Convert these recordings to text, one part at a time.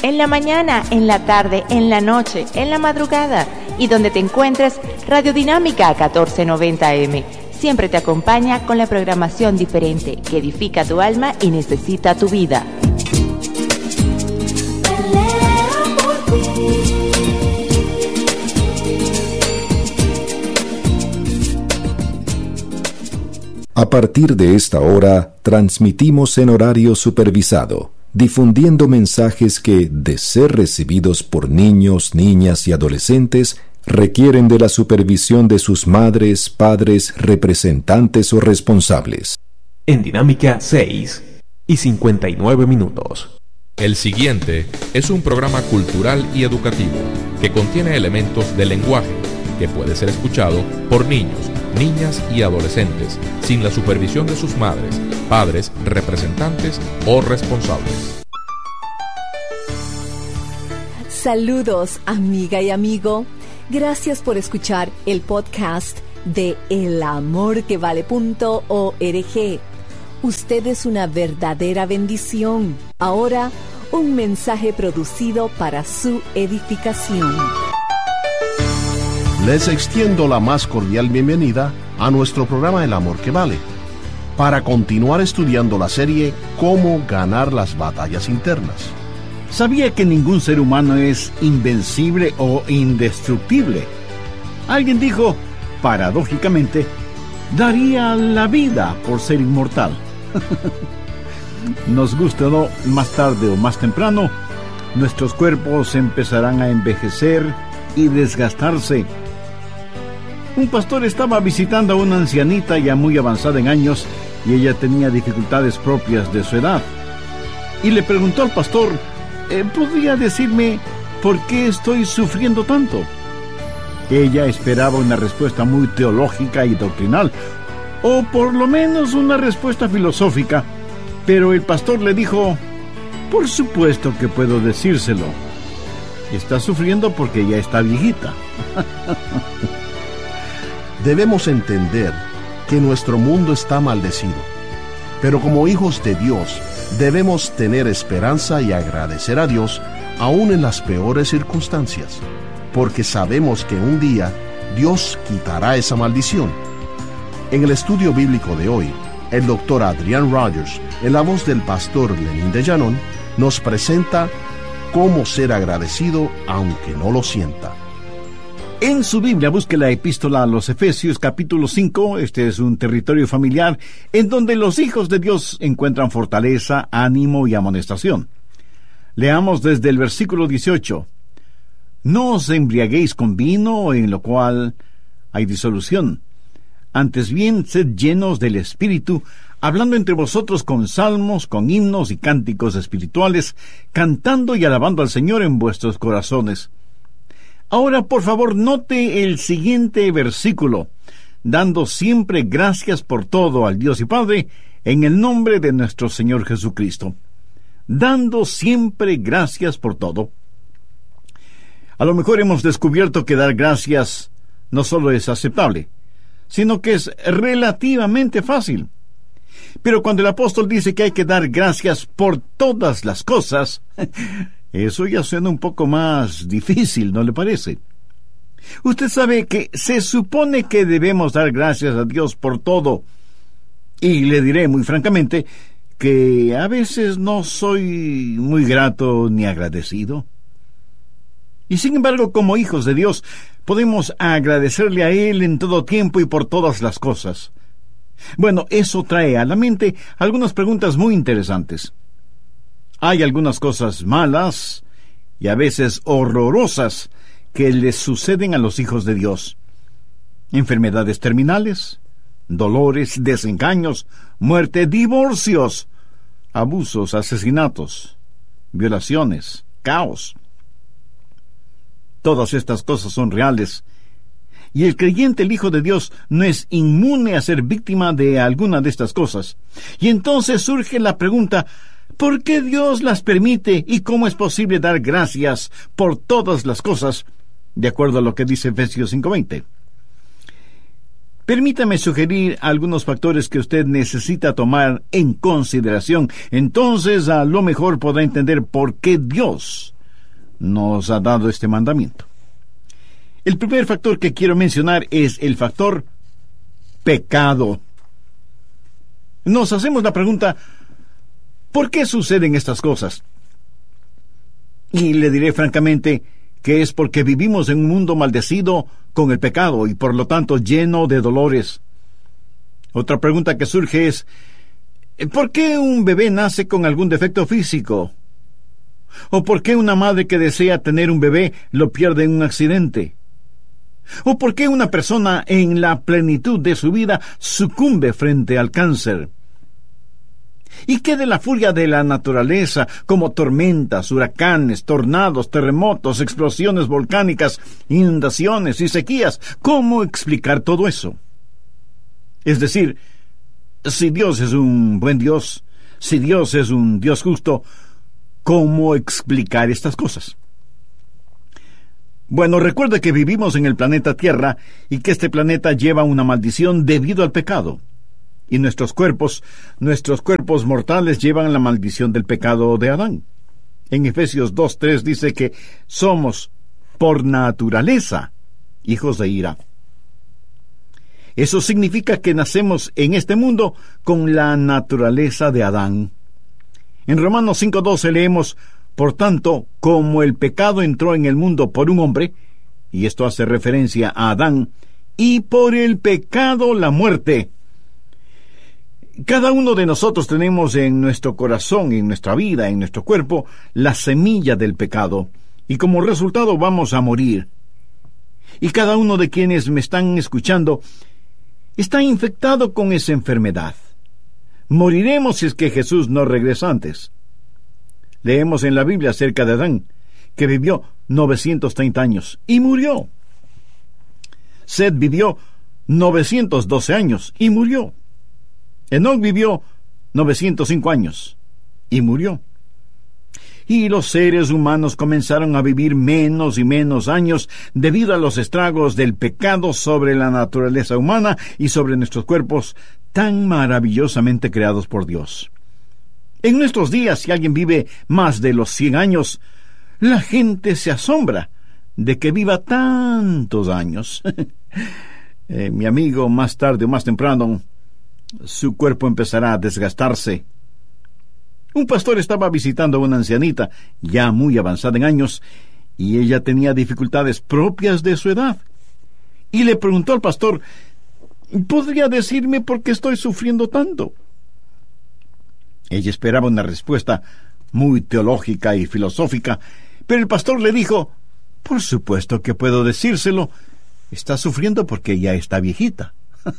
En la mañana, en la tarde, en la noche, en la madrugada y donde te encuentres, Radio Dinámica 1490 AM. Siempre te acompaña con la programación diferente que edifica tu alma y necesita tu vida. A partir de esta hora, transmitimos en horario supervisado, difundiendo mensajes que, de ser recibidos por niños, niñas y adolescentes, requieren de la supervisión de sus madres, padres, representantes o responsables. En Dinámica 6:59. El siguiente es un programa cultural y educativo que contiene elementos de lenguaje que puede ser escuchado por niños, niñas y adolescentes sin la supervisión de sus madres, padres, representantes o responsables. Saludos, amiga y amigo. Gracias por escuchar el podcast de elamorquevale.org. Usted es una verdadera bendición. Ahora, un mensaje producido para su edificación. Les extiendo la más cordial bienvenida a nuestro programa El Amor que Vale, para continuar estudiando la serie Cómo ganar las batallas internas. ¿Sabía que ningún ser humano es invencible o indestructible? Alguien dijo, paradójicamente, daría la vida por ser inmortal. Nos guste o no, más tarde o más temprano, nuestros cuerpos empezarán a envejecer y desgastarse. Un pastor estaba visitando a una ancianita ya muy avanzada en años y ella tenía dificultades propias de su edad. Y le preguntó al pastor, ¿podría decirme por qué estoy sufriendo tanto? Ella esperaba una respuesta muy teológica y doctrinal, o por lo menos una respuesta filosófica, pero el pastor le dijo, por supuesto que puedo decírselo. Está sufriendo porque ya está viejita. Debemos entender que nuestro mundo está maldecido, pero como hijos de Dios debemos tener esperanza y agradecer a Dios aún en las peores circunstancias, porque sabemos que un día Dios quitará esa maldición. En el estudio bíblico de hoy, el doctor Adrian Rogers, en la voz del pastor Lenín de Llanón, nos presenta cómo ser agradecido aunque no lo sienta. En su Biblia busque la epístola a los Efesios capítulo 5, este es un territorio familiar en donde los hijos de Dios encuentran fortaleza, ánimo y amonestación. Leamos desde el versículo 18. No os embriaguéis con vino, en lo cual hay disolución. Antes bien, sed llenos del Espíritu, hablando entre vosotros con salmos, con himnos y cánticos espirituales, cantando y alabando al Señor en vuestros corazones. Ahora, por favor, note el siguiente versículo, dando siempre gracias por todo al Dios y Padre, en el nombre de nuestro Señor Jesucristo. Dando siempre gracias por todo. A lo mejor hemos descubierto que dar gracias no solo es aceptable, sino que es relativamente fácil. Pero cuando el apóstol dice que hay que dar gracias por todas las cosas, eso ya suena un poco más difícil, ¿no le parece? Usted sabe que se supone que debemos dar gracias a Dios por todo. Y le diré muy francamente que a veces no soy muy grato ni agradecido. Y sin embargo, como hijos de Dios, podemos agradecerle a Él en todo tiempo y por todas las cosas. Bueno, eso trae a la mente algunas preguntas muy interesantes. Hay algunas cosas malas y a veces horrorosas que les suceden a los hijos de Dios. Enfermedades terminales, dolores, desengaños, muerte, divorcios, abusos, asesinatos, violaciones, caos. Todas estas cosas son reales. Y el creyente, el Hijo de Dios, no es inmune a ser víctima de alguna de estas cosas. Y entonces surge la pregunta, ¿por qué Dios las permite y cómo es posible dar gracias por todas las cosas, de acuerdo a lo que dice Efesios 5:20? Permítame sugerir algunos factores que usted necesita tomar en consideración. Entonces, a lo mejor podrá entender por qué Dios nos ha dado este mandamiento. El primer factor que quiero mencionar es el factor pecado. Nos hacemos la pregunta, ¿por qué suceden estas cosas? Y le diré francamente que es porque vivimos en un mundo maldecido con el pecado y por lo tanto lleno de dolores. Otra pregunta que surge es, ¿por qué un bebé nace con algún defecto físico? ¿O por qué una madre que desea tener un bebé lo pierde en un accidente? ¿O por qué una persona en la plenitud de su vida sucumbe frente al cáncer? ¿Y qué de la furia de la naturaleza, como tormentas, huracanes, tornados, terremotos, explosiones volcánicas, inundaciones y sequías? ¿Cómo explicar todo eso? Es decir, si Dios es un buen Dios, si Dios es un Dios justo, ¿cómo explicar estas cosas? Bueno, recuerde que vivimos en el planeta Tierra y que este planeta lleva una maldición debido al pecado. Y nuestros cuerpos mortales llevan la maldición del pecado de Adán. En Efesios 2:3 dice que somos, por naturaleza, hijos de ira. Eso significa que nacemos en este mundo con la naturaleza de Adán. En Romanos 5:12 leemos, por tanto, como el pecado entró en el mundo por un hombre, y esto hace referencia a Adán, y por el pecado la muerte. Cada uno de nosotros tenemos en nuestro corazón, en nuestra vida, en nuestro cuerpo, la semilla del pecado, y como resultado vamos a morir. Y cada uno de quienes me están escuchando está infectado con esa enfermedad. Moriremos si es que Jesús no regresa antes. Leemos en la Biblia acerca de Adán, que vivió 930 años y murió. Seth vivió 912 años y murió. Enoc vivió 905 años y murió. Y los seres humanos comenzaron a vivir menos y menos años debido a los estragos del pecado sobre la naturaleza humana y sobre nuestros cuerpos tan maravillosamente creados por Dios. En nuestros días, si alguien vive más de los 100 años, la gente se asombra de que viva tantos años. Mi amigo, más tarde o más temprano, su cuerpo empezará a desgastarse. Un pastor estaba visitando a una ancianita, ya muy avanzada en años, y ella tenía dificultades propias de su edad. Y le preguntó al pastor, ¿podría decirme por qué estoy sufriendo tanto? Ella esperaba una respuesta muy teológica y filosófica, pero el pastor le dijo, por supuesto que puedo decírselo, está sufriendo porque ya está viejita.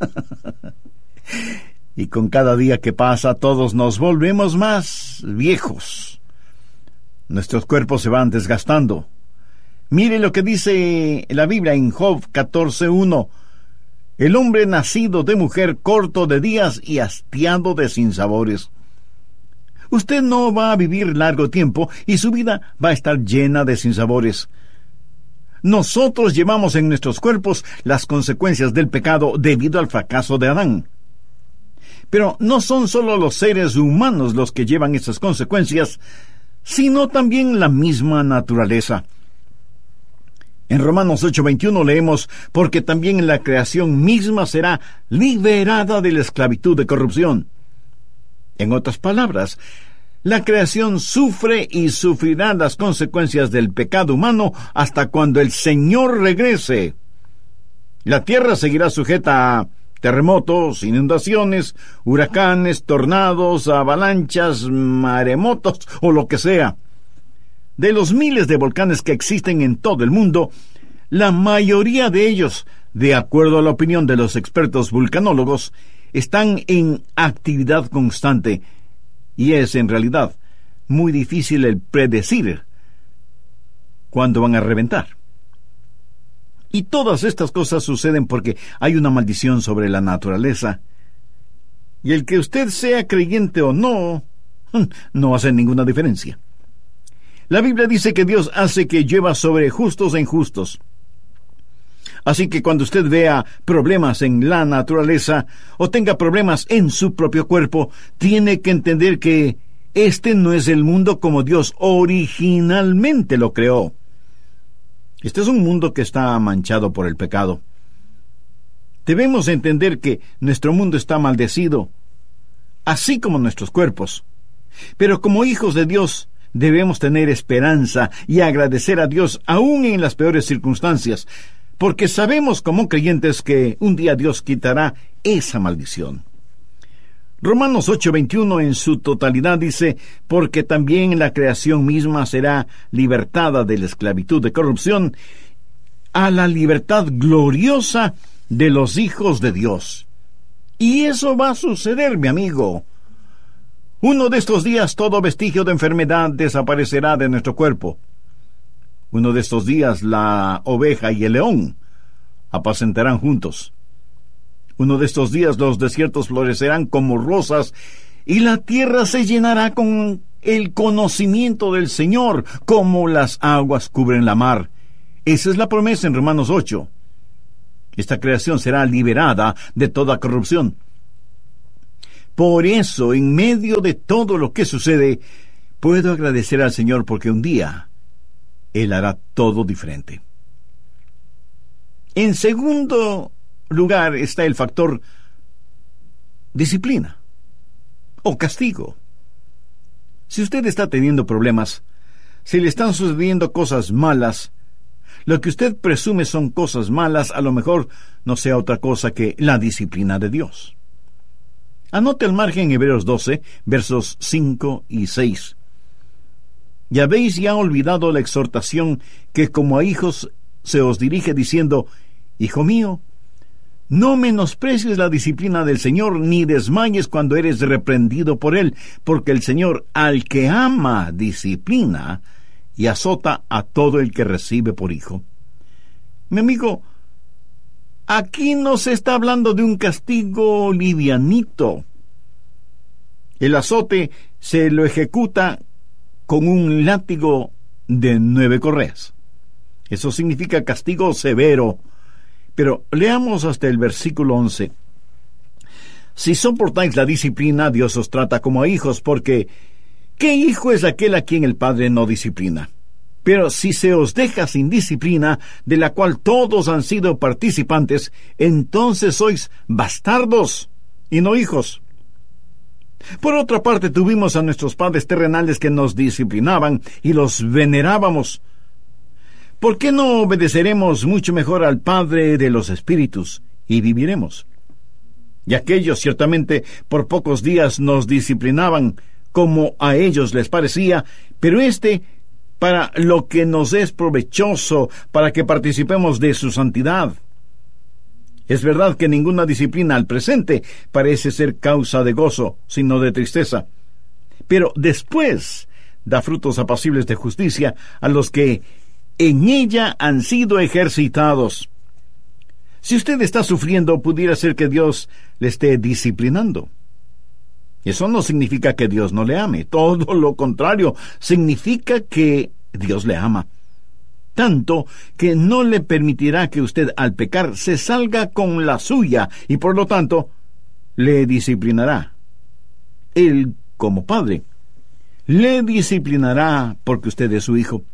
Y con cada día que pasa todos nos volvemos más viejos. Nuestros cuerpos se van desgastando. Mire lo que dice la Biblia en Job 14:1. El hombre nacido de mujer, corto de días y hastiado de sinsabores. Usted no va a vivir largo tiempo y su vida va a estar llena de sinsabores. Nosotros llevamos en nuestros cuerpos las consecuencias del pecado debido al fracaso de Adán. Pero no son solo los seres humanos los que llevan esas consecuencias, sino también la misma naturaleza. En Romanos 8:21 leemos, porque también la creación misma será liberada de la esclavitud de corrupción. En otras palabras, la creación sufre y sufrirá las consecuencias del pecado humano hasta cuando el Señor regrese. La tierra seguirá sujeta a terremotos, inundaciones, huracanes, tornados, avalanchas, maremotos o lo que sea. De los miles de volcanes que existen en todo el mundo, la mayoría de ellos, de acuerdo a la opinión de los expertos vulcanólogos, están en actividad constante y es en realidad muy difícil el predecir cuándo van a reventar. Y todas estas cosas suceden porque hay una maldición sobre la naturaleza. Y el que usted sea creyente o no, no hace ninguna diferencia. La Biblia dice que Dios hace que llueva sobre justos e injustos. Así que cuando usted vea problemas en la naturaleza o tenga problemas en su propio cuerpo, tiene que entender que este no es el mundo como Dios originalmente lo creó. Este es un mundo que está manchado por el pecado. Debemos entender que nuestro mundo está maldecido, así como nuestros cuerpos. Pero como hijos de Dios, debemos tener esperanza y agradecer a Dios aún en las peores circunstancias, porque sabemos como creyentes que un día Dios quitará esa maldición. Romanos 8:21 en su totalidad dice: porque también la creación misma será libertada de la esclavitud de corrupción a la libertad gloriosa de los hijos de Dios. Y eso va a suceder, mi amigo. Uno de estos días todo vestigio de enfermedad desaparecerá de nuestro cuerpo. Uno de estos días la oveja y el león apacentarán juntos. Uno de estos días los desiertos florecerán como rosas y la tierra se llenará con el conocimiento del Señor, como las aguas cubren la mar. Esa es la promesa en Romanos 8. Esta creación será liberada de toda corrupción. Por eso, en medio de todo lo que sucede, puedo agradecer al Señor porque un día Él hará todo diferente. En segundo lugar está el factor disciplina o castigo. Si usted está teniendo problemas, si le están sucediendo cosas malas, lo que usted presume son cosas malas, a lo mejor no sea otra cosa que la disciplina de Dios. Anote al margen Hebreos 12, versos 5 y 6. Y habéis ya olvidado la exhortación que como a hijos se os dirige diciendo: Hijo mío, no menosprecies la disciplina del Señor, ni desmayes cuando eres reprendido por Él, porque el Señor al que ama disciplina y azota a todo el que recibe por hijo. Mi amigo, aquí no se está hablando de un castigo livianito. El azote se lo ejecuta con un látigo de 9 correas. Eso significa castigo severo. Pero leamos hasta el versículo 11. Si soportáis la disciplina, Dios os trata como a hijos, porque ¿qué hijo es aquel a quien el Padre no disciplina? Pero si se os deja sin disciplina, de la cual todos han sido participantes, entonces sois bastardos y no hijos. Por otra parte, tuvimos a nuestros padres terrenales que nos disciplinaban y los venerábamos. ¿Por qué no obedeceremos mucho mejor al Padre de los Espíritus y viviremos? Y aquellos ciertamente por pocos días nos disciplinaban como a ellos les parecía, pero para lo que nos es provechoso, para que participemos de su santidad. Es verdad que ninguna disciplina al presente parece ser causa de gozo, sino de tristeza. Pero después da frutos apacibles de justicia a los que en ella han sido ejercitados. Si usted está sufriendo, pudiera ser que Dios le esté disciplinando. Eso no significa que Dios no le ame. Todo lo contrario, significa que Dios le ama. Tanto que no le permitirá que usted al pecar se salga con la suya y por lo tanto le disciplinará. Él, como padre, le disciplinará porque usted es su hijo.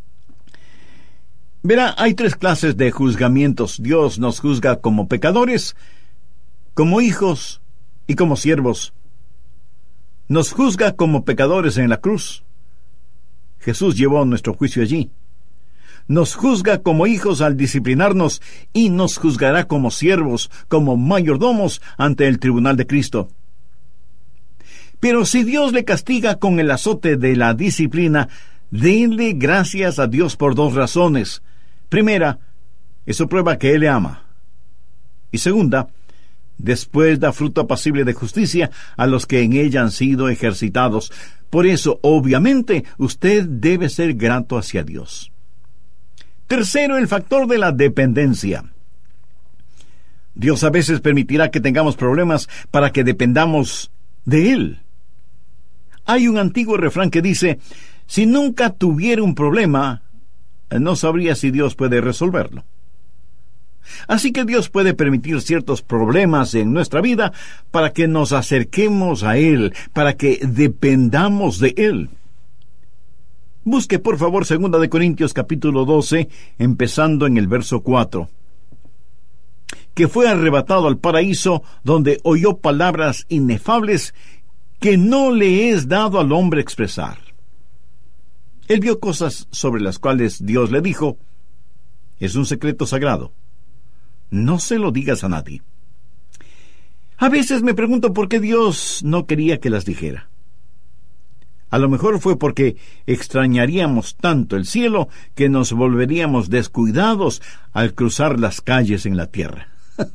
Verá, hay 3 clases de juzgamientos. Dios nos juzga como pecadores, como hijos y como siervos. Nos juzga como pecadores en la cruz. Jesús llevó nuestro juicio allí. Nos juzga como hijos al disciplinarnos y nos juzgará como siervos, como mayordomos ante el tribunal de Cristo. Pero si Dios le castiga con el azote de la disciplina, denle gracias a Dios por 2 razones. Primera, eso prueba que Él le ama. Y segunda, después da fruto apacible de justicia a los que en ella han sido ejercitados. Por eso, obviamente, usted debe ser grato hacia Dios. Tercero, el factor de la dependencia. Dios a veces permitirá que tengamos problemas para que dependamos de Él. Hay un antiguo refrán que dice: si nunca tuviera un problema, no sabría si Dios puede resolverlo. Así que Dios puede permitir ciertos problemas en nuestra vida para que nos acerquemos a Él, para que dependamos de Él. Busque por favor 2 Corintios capítulo 12, empezando en el verso 4. Que fue arrebatado al paraíso, donde oyó palabras inefables que no le es dado al hombre expresar. Él vio cosas sobre las cuales Dios le dijo: es un secreto sagrado, no se lo digas a nadie. A veces me pregunto por qué Dios no quería que las dijera. A lo mejor fue porque extrañaríamos tanto el cielo que nos volveríamos descuidados al cruzar las calles en la tierra.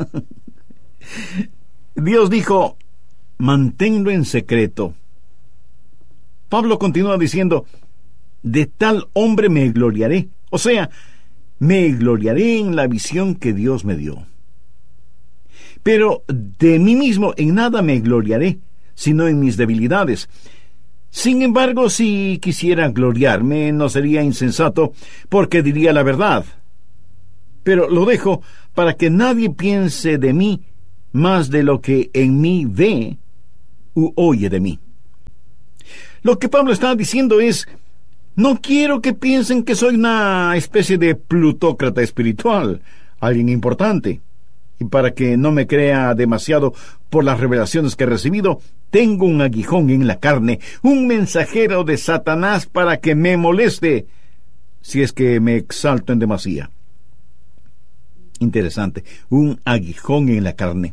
Dios dijo: manténlo en secreto. Pablo continúa diciendo: de tal hombre me gloriaré. O sea, me gloriaré en la visión que Dios me dio. Pero de mí mismo en nada me gloriaré, sino en mis debilidades. Sin embargo, si quisiera gloriarme, no sería insensato, porque diría la verdad. Pero lo dejo para que nadie piense de mí más de lo que en mí ve u oye de mí. Lo que Pablo está diciendo es: no quiero que piensen que soy una especie de plutócrata espiritual, alguien importante. Y para que no me crea demasiado por las revelaciones que he recibido, tengo un aguijón en la carne, un mensajero de Satanás para que me moleste, si es que me exalto en demasía. Interesante, un aguijón en la carne.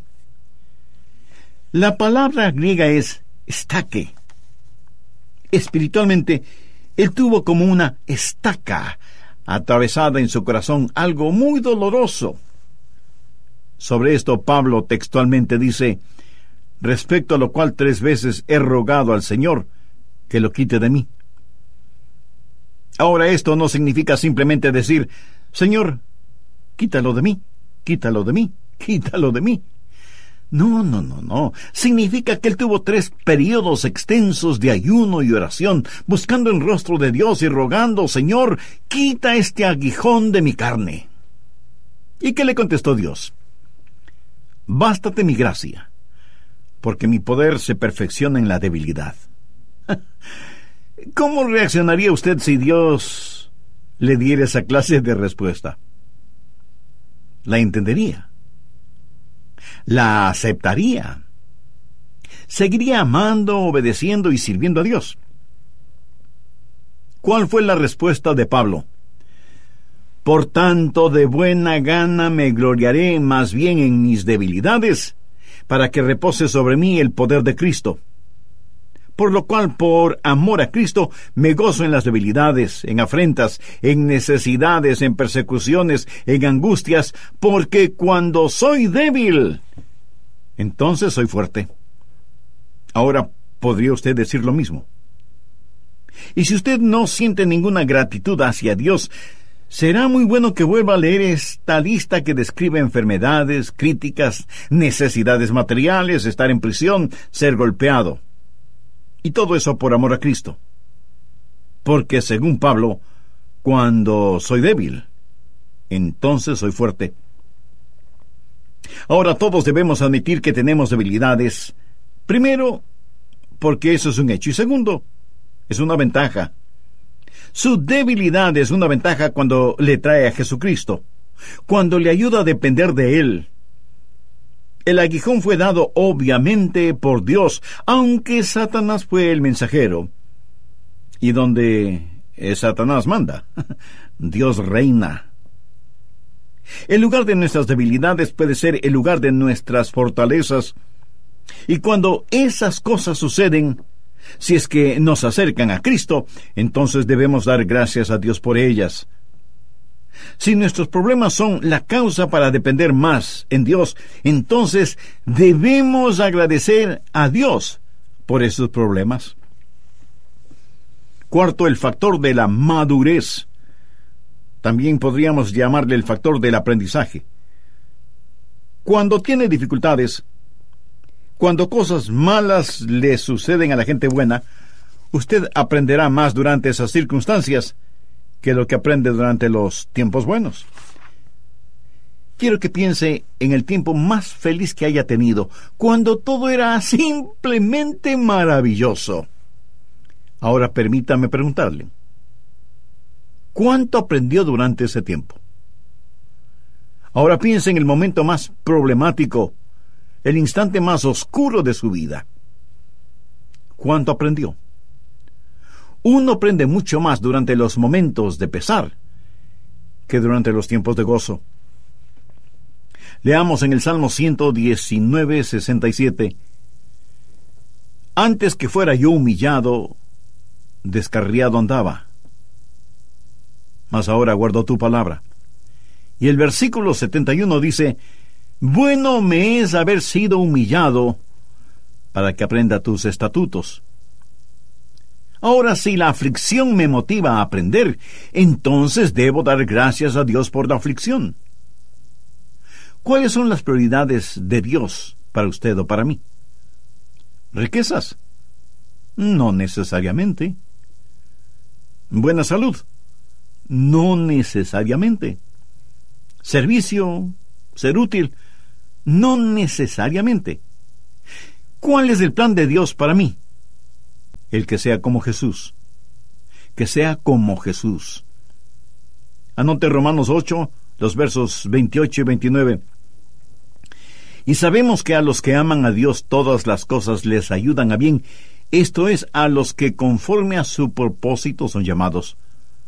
La palabra griega es estaque. Espiritualmente, él tuvo como una estaca atravesada en su corazón, algo muy doloroso. Sobre esto Pablo textualmente dice: respecto a lo cual 3 veces he rogado al Señor que lo quite de mí. Ahora, esto no significa simplemente decir: Señor, quítalo de mí, quítalo de mí, quítalo de mí. No. Significa que él tuvo 3 periodos extensos de ayuno y oración, buscando el rostro de Dios y rogando: Señor, quita este aguijón de mi carne. ¿Y qué le contestó Dios? Bástate mi gracia, porque mi poder se perfecciona en la debilidad. ¿Cómo reaccionaría usted si Dios le diera esa clase de respuesta? ¿La entendería? ¿La aceptaría? ¿Seguiría amando, obedeciendo y sirviendo a Dios? ¿Cuál fue la respuesta de Pablo? Por tanto, de buena gana me gloriaré más bien en mis debilidades, para que repose sobre mí el poder de Cristo. Por lo cual, por amor a Cristo, me gozo en las debilidades, en afrentas, en necesidades, en persecuciones, en angustias, porque cuando soy débil, entonces soy fuerte. Ahora, ¿podría usted decir lo mismo? Y si usted no siente ninguna gratitud hacia Dios, será muy bueno que vuelva a leer esta lista que describe enfermedades, críticas, necesidades materiales, estar en prisión, ser golpeado. Y todo eso por amor a Cristo. Porque según Pablo, cuando soy débil, entonces soy fuerte. Ahora, todos debemos admitir que tenemos debilidades. Primero, porque eso es un hecho. Y segundo, es una ventaja. Su debilidad es una ventaja cuando le trae a Jesucristo, cuando le ayuda a depender de Él. El aguijón fue dado obviamente por Dios, aunque Satanás fue el mensajero. Y donde Satanás manda, Dios reina. El lugar de nuestras debilidades puede ser el lugar de nuestras fortalezas. Y cuando esas cosas suceden, si es que nos acercan a Cristo, entonces debemos dar gracias a Dios por ellas. Si nuestros problemas son la causa para depender más en Dios, entonces debemos agradecer a Dios por esos problemas. Cuarto, el factor de la madurez. También podríamos llamarle el factor del aprendizaje. Cuando tiene dificultades, cuando cosas malas le suceden a la gente buena, usted aprenderá más durante esas circunstancias que lo que aprende durante los tiempos buenos. quiero que piense en el tiempo más feliz que haya tenido, cuando todo era simplemente maravilloso. Ahora permítame preguntarle, ¿cuánto aprendió durante ese tiempo? Ahora piense en el momento más problemático, el instante más oscuro de su vida. ¿Cuánto aprendió? Uno aprende mucho más durante los momentos de pesar que durante los tiempos de gozo. Leamos en el Salmo 119, 67. Antes que fuera yo humillado, descarriado andaba, mas ahora guardo tu palabra. Y el versículo 71 dice, bueno me es haber sido humillado, para que aprenda tus estatutos. Ahora, si la aflicción me motiva a aprender, entonces debo dar gracias a Dios por la aflicción. ¿Cuáles son las prioridades de Dios para usted o para mí? ¿Riquezas? No necesariamente. ¿Buena salud? No necesariamente. ¿Servicio? ¿Ser útil? No necesariamente. ¿Cuál es el plan de Dios para mí? El que sea como Jesús. Que sea como Jesús. Anote Romanos 8, los versos 28 y 29. Y sabemos que a los que aman a Dios todas las cosas les ayudan a bien, esto es, a los que conforme a su propósito son llamados.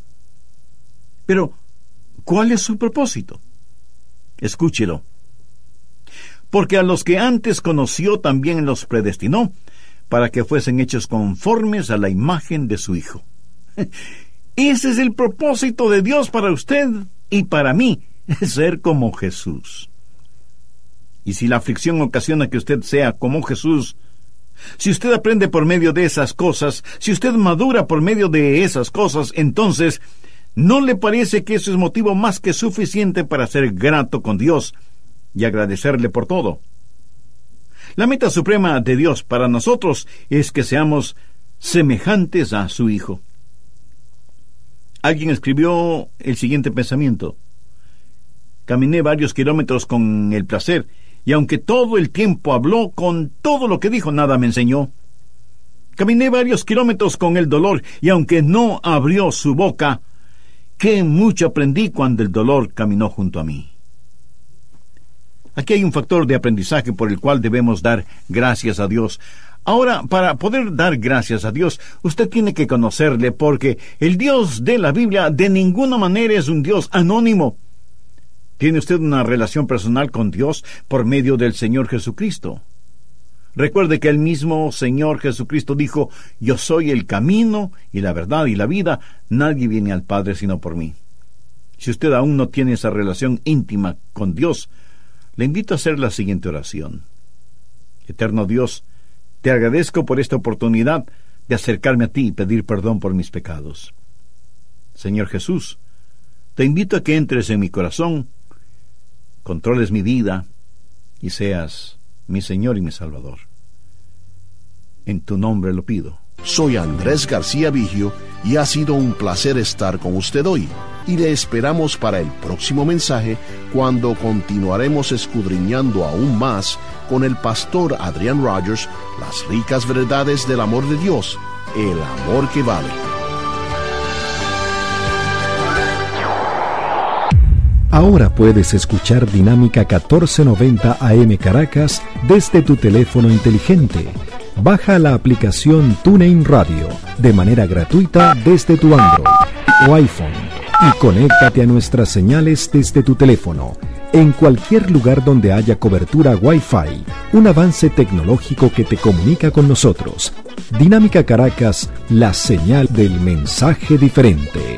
Pero, ¿cuál es su propósito? Escúchelo. Porque a los que antes conoció también los predestinó, para que fuesen hechos conformes a la imagen de su Hijo. Ese es el propósito de Dios para usted y para mí, ser como Jesús. Y si la aflicción ocasiona que usted sea como Jesús, si usted aprende por medio de esas cosas, si usted madura por medio de esas cosas, entonces, ¿no le parece que eso es motivo más que suficiente para ser grato con Dios y agradecerle por todo? La meta suprema de Dios para nosotros es que seamos semejantes a su Hijo. Alguien escribió el siguiente pensamiento: caminé varios kilómetros con el placer, y aunque todo el tiempo habló, con todo lo que dijo, nada me enseñó. Caminé varios kilómetros con el dolor, y aunque no abrió su boca, qué mucho aprendí cuando el dolor caminó junto a mí. Aquí hay un factor de aprendizaje por el cual debemos dar gracias a Dios. Ahora, para poder dar gracias a Dios, usted tiene que conocerle, porque el Dios de la Biblia de ninguna manera es un Dios anónimo. Tiene usted una relación personal con Dios por medio del Señor Jesucristo. Recuerde que el mismo Señor Jesucristo dijo: yo soy el camino y la verdad y la vida, nadie viene al Padre sino por mí. Si usted aún no tiene esa relación íntima con Dios, le invito a hacer la siguiente oración. Eterno Dios, te agradezco por esta oportunidad de acercarme a ti y pedir perdón por mis pecados. Señor Jesús, te invito a que entres en mi corazón, controles mi vida y seas mi Señor y mi Salvador. En tu nombre lo pido. Soy Andrés García Vigio y ha sido un placer estar con usted hoy. Y le esperamos para el próximo mensaje, cuando continuaremos escudriñando aún más con el pastor Adrian Rogers las ricas verdades del amor de Dios, el amor que vale. Ahora puedes escuchar Dinámica 1490 AM Caracas desde tu teléfono inteligente. Baja la aplicación TuneIn Radio de manera gratuita desde tu Android o iPhone y conéctate a nuestras señales desde tu teléfono en cualquier lugar donde haya cobertura Wi-Fi, un avance tecnológico que te comunica con nosotros. Dinámica Caracas, la señal del mensaje diferente.